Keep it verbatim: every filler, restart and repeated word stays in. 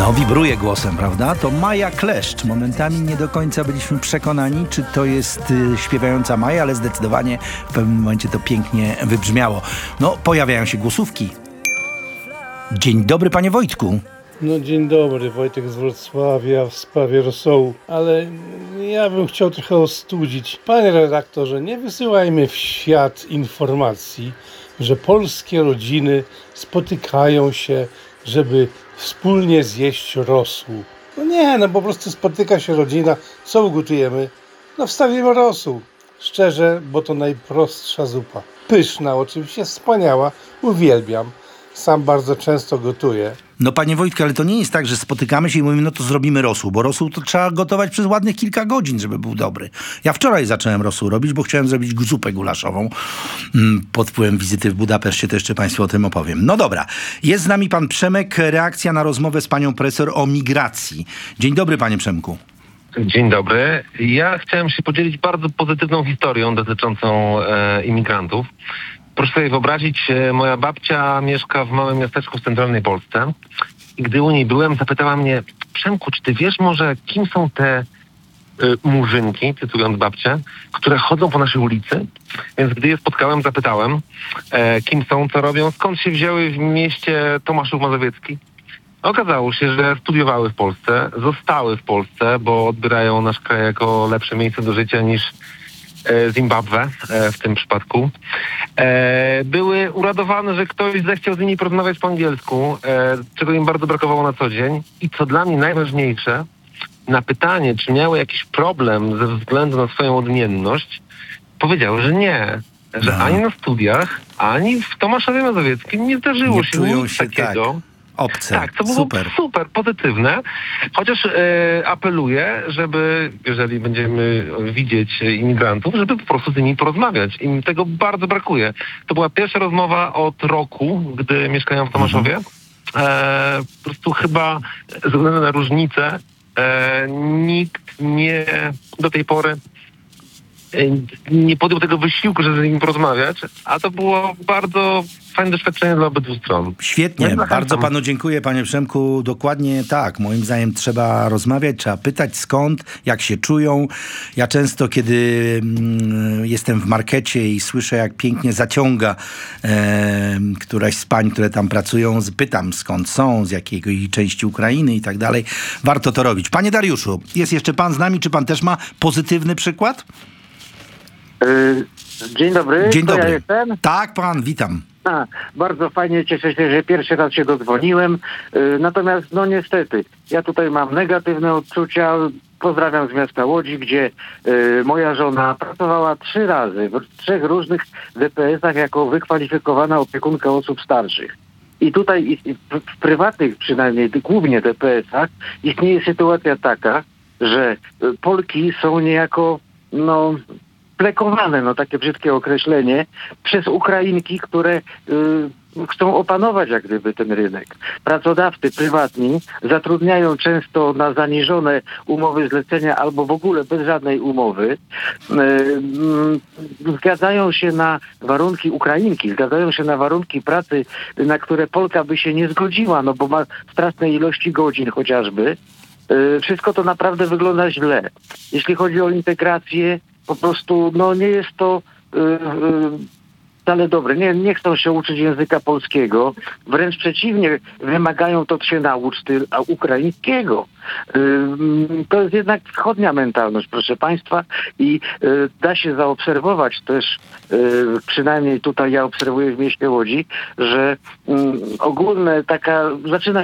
No, wibruje głosem, prawda? To Maja Kleszcz. Momentami nie do końca byliśmy przekonani, czy to jest y, śpiewająca Maja, ale zdecydowanie w pewnym momencie to pięknie wybrzmiało. No, pojawiają się głosówki. Dzień dobry, panie Wojtku. No dzień dobry, Wojtek z Wrocławia w sprawie rosołu, ale ja bym chciał trochę ostudzić. Panie redaktorze, nie wysyłajmy w świat informacji, że polskie rodziny spotykają się, żeby wspólnie zjeść rosół. No nie, no po prostu spotyka się rodzina, co ugotujemy? No wstawimy rosół. Szczerze, bo to najprostsza zupa. Pyszna, oczywiście wspaniała, uwielbiam. Sam bardzo często gotuję. No, panie Wojtku, ale to nie jest tak, że spotykamy się i mówimy, no to zrobimy rosół, bo rosół to trzeba gotować przez ładnych kilka godzin, żeby był dobry. Ja wczoraj zacząłem rosół robić, bo chciałem zrobić zupę gulaszową. Pod wpływem wizyty w Budapeszcie to jeszcze państwu o tym opowiem. No dobra, jest z nami pan Przemek, reakcja na rozmowę z panią profesor o migracji. Dzień dobry, panie Przemku. Dzień dobry. Ja chciałem się podzielić bardzo pozytywną historią dotyczącą e, imigrantów. Proszę sobie wyobrazić, moja babcia mieszka w małym miasteczku w centralnej Polsce i gdy u niej byłem, zapytała mnie: Przemku, czy ty wiesz może, kim są te y, murzynki, cytując babcię, które chodzą po naszej ulicy? Więc gdy je spotkałem, zapytałem, e, kim są, co robią, skąd się wzięły w mieście Tomaszów Mazowiecki. Okazało się, że studiowały w Polsce, zostały w Polsce, bo odbierają nasz kraj jako lepsze miejsce do życia niż Zimbabwe w tym przypadku. Były uradowane, że ktoś zechciał z nimi porozmawiać po angielsku, czego im bardzo brakowało na co dzień. I co dla mnie najważniejsze, na pytanie, czy miały jakiś problem ze względu na swoją odmienność, powiedziały, że nie. Że no. ani na studiach, ani w Tomaszowie Mazowieckim nie zdarzyło nie się czują nic się takiego. Tak. Obce. Tak, to było super. super pozytywne, chociaż e, apeluję, żeby, jeżeli będziemy widzieć imigrantów, żeby po prostu z nimi porozmawiać. Im tego bardzo brakuje. To była pierwsza rozmowa od roku, gdy mieszkają w Tomaszowie. E, po prostu chyba ze względu na różnice e, nikt nie do tej pory nie podjął tego wysiłku, żeby z nimi porozmawiać, a to było bardzo fajne doświadczenie dla obydwu stron. Świetnie, Ja bardzo panu dziękuję, panie Przemku. Dokładnie tak, moim zdaniem trzeba rozmawiać, trzeba pytać skąd, jak się czują. Ja często, kiedy mm, jestem w markecie i słyszę, jak pięknie zaciąga e, któraś z pań, które tam pracują, pytam skąd są, z jakiej części Ukrainy i tak dalej. Warto to robić. Panie Dariuszu, jest jeszcze pan z nami, czy pan też ma pozytywny przykład? Dzień dobry. Dzień to dobry. Ja jestem? Tak, pan, witam. A, bardzo fajnie, cieszę się, że pierwszy raz się dodzwoniłem. Yy, natomiast, no niestety, ja tutaj mam negatywne odczucia. Pozdrawiam z miasta Łodzi, gdzie yy, moja żona pracowała trzy razy w trzech różnych D P S-ach jako wykwalifikowana opiekunka osób starszych. I tutaj w prywatnych przynajmniej, głównie D P S-ach, istnieje sytuacja taka, że Polki są niejako, no... plekowane, no takie brzydkie określenie, przez Ukrainki, które y, chcą opanować jak gdyby ten rynek. Pracodawcy prywatni zatrudniają często na zaniżone umowy zlecenia albo w ogóle bez żadnej umowy. Y, y, zgadzają się na warunki Ukrainki, zgadzają się na warunki pracy, na które Polka by się nie zgodziła, no bo ma straszne ilości godzin chociażby. Y, wszystko to naprawdę wygląda źle. Jeśli chodzi o integrację, po prostu, no nie jest to yy, yy, wcale dobre. Nie, nie chcą się uczyć języka polskiego. Wręcz przeciwnie, wymagają to się nauczyć ukraińskiego. Yy, to jest jednak wschodnia mentalność, proszę państwa. I yy, da się zaobserwować też, yy, przynajmniej tutaj ja obserwuję w mieście Łodzi, że yy, ogólne taka, zaczyna